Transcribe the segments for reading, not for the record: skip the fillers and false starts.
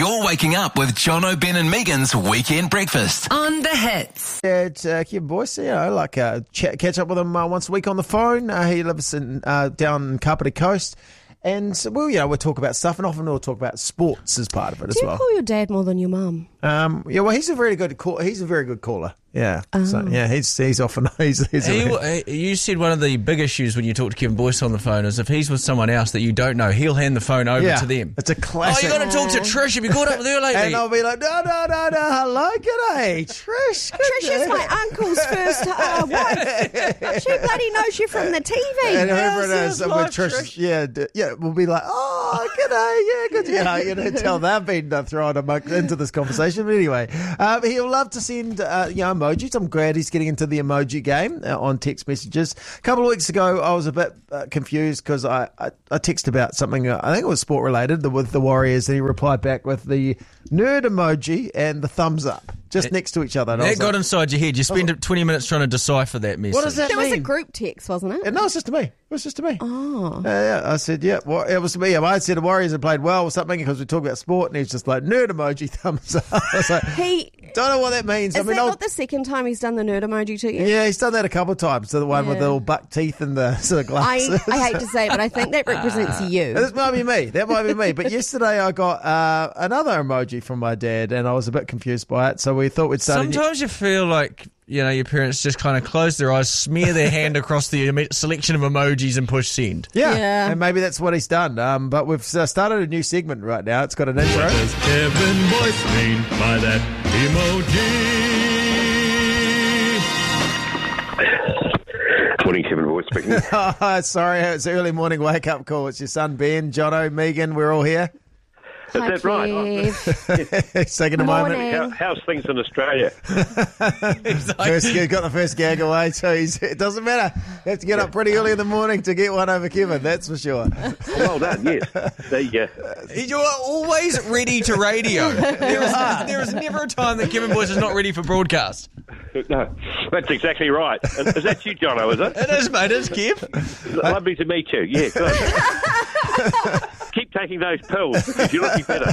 You're waking up with Jono, Ben and Megan's Weekend Breakfast. On the Hits. Kevin Boyce, catch up with him once a week on the phone. He lives down in Kapiti Coast. And, we'll talk about stuff, and often we'll talk about sports as part of it as well. Do you call your dad more than your mum? He's a very good caller. Yeah. So, he's often... You said one of the big issues when you talk to Kevin Boyce on the phone is if he's with someone else that you don't know, he'll hand the phone over to them. It's a classic. Oh, you got to talk to Trish. Have you caught up with her lately? And I'll be like, no, hello, g'day, Trish. Trish is my uncle's first wife. She bloody knows you from the TV. And whoever it is with Trish, we'll be like, oh, g'day, good. Tell they've been thrown into this conversation. But anyway, he'll love to send, emojis. I'm glad he's getting into the emoji game on text messages. A couple of weeks ago, I was a bit confused because I texted about something, I think it was sport related, with the Warriors, and he replied back with the nerd emoji and the thumbs up. Just next to each other. And that got inside your head. You spent 20 minutes trying to decipher that message. What does that mean? It was a group text, wasn't it? No, it was just to me. Oh. I said, it was to me. I said the Warriors had played well or something because we talked about sport, and he's just like, nerd emoji, thumbs up. I was like, don't know what that means. Is that not the second time he's done the nerd emoji to you? Yeah, he's done that a couple of times. So the one with the little buck teeth and the sort of glasses. I hate to say it, but I think that represents you. That might be me. But yesterday I got another emoji from my dad, and I was a bit confused by it. So we thought we'd start. Sometimes you feel like, your parents just kind of close their eyes, smear their hand across the selection of emojis and push send. Yeah. And maybe that's what he's done. But we've started a new segment right now. It's got an intro. What does Kevin Boyce mean by that emoji? Morning, Kevin Boyce speaking. Sorry, it's an early morning wake-up call. It's your son, Ben, Jono, Megan, we're all here. Is that right? It's taking a moment. How's things in Australia? He's got the first gag away, so it doesn't matter. You have to get up pretty early in the morning to get one over Kevin, that's for sure. Well done, yes. You're always ready to radio. There is never a time that Kevin Boyce is not ready for broadcast. No, that's exactly right. Is that you, Jono, is it? It is, mate. It's Kev. Lovely to meet you. Yeah, good. Keep taking those pills because you're looking better.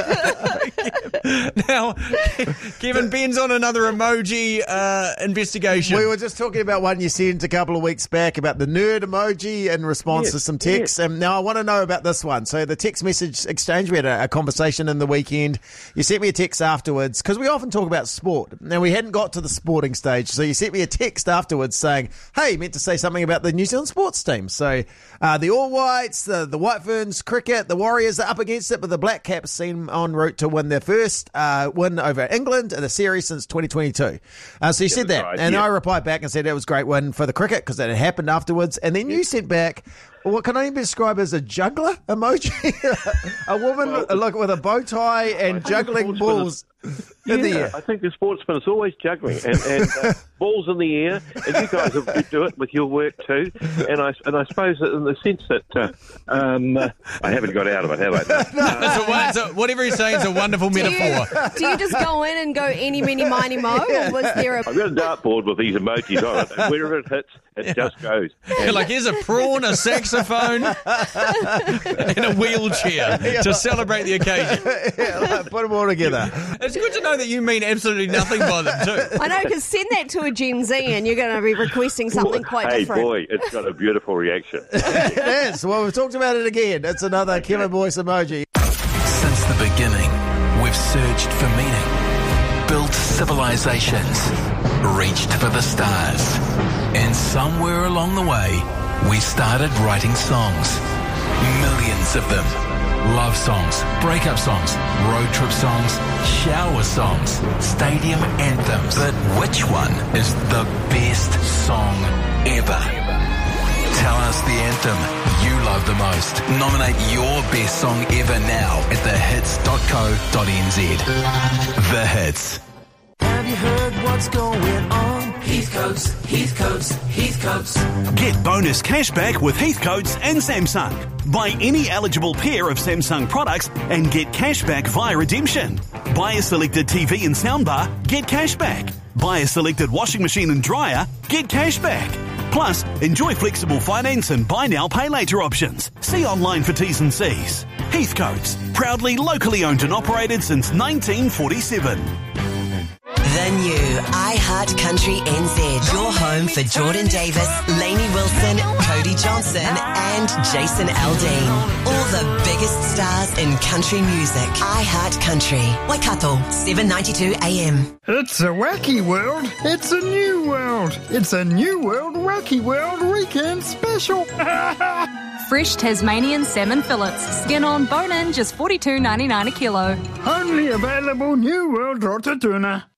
Now, Kevin, Ben's on another emoji investigation. We were just talking about one you sent a couple of weeks back about the nerd emoji in response to some texts. And now I want to know about this one. So the text message exchange, we had a conversation in the weekend. You sent me a text afterwards because we often talk about sport. Now, we hadn't got to the sporting stage. So you sent me a text afterwards saying, hey, you meant to say something about the New Zealand sports team. So the All Whites, the White Ferns cricket, the Warriors are up against it, but the Black Caps seem en route to win their first win over England in the series since 2022. So you said that. Right, and I replied back and said it was a great win for the cricket because it had happened afterwards. And then you sent back what can only be described as a juggler emoji. A woman with a bow tie and juggling balls in the air. I think the sportsman is always juggling and balls in the air, and you guys do it with your work too. And I suppose that in the sense that I haven't got out of it, have I? So whatever he's saying is a wonderful metaphor. Do you just go in and go any, mini, miny, mo, or was there a... I've got a dartboard with these emojis on it, and wherever it hits, it just goes. Like here's a prawn, a saxophone, and a wheelchair to celebrate the occasion. Put them all together. It's good to know that you mean absolutely nothing by them too. I know, because send that to a Gen Z and you're going to be requesting something quite different. Hey boy, it's got a beautiful reaction. It is. Well, we've talked about it again. It's another Kevin Boyce emoji. Since the beginning, we've searched for meaning, built civilizations, reached for the stars. And somewhere along the way, we started writing songs. Millions of them. Love songs, breakup songs, road trip songs, shower songs, stadium anthems. But which one is the best song ever? Tell us the anthem you love the most. Nominate your best song ever now at thehits.co.nz. The Hits. Have you heard what's going on? Heathcoats, Heathcoats, Heathcoats. Get bonus cashback with Heathcoats and Samsung. Buy any eligible pair of Samsung products and get cashback via redemption. Buy a selected TV and soundbar, get cashback. Buy a selected washing machine and dryer, get cashback. Plus, enjoy flexible finance and buy now, pay later options. See online for T's and C's. Heathcotes, proudly locally owned and operated since 1947. The new iHeart Country NZ. Your home for Jordan Davis, Lainey Wilson, Cody Johnson and Jason Aldean. All the biggest stars in country music. iHeart Country. Waikato, 7:92 AM. It's a wacky world. It's a new world. It's a new world wacky world weekend special. Fresh Tasmanian salmon fillets. Skin on, bone in, just $42.99 a kilo. Only available New World Rotatuna.